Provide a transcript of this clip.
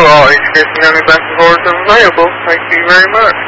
all HKC 90 back and forwards available. Thank you very much.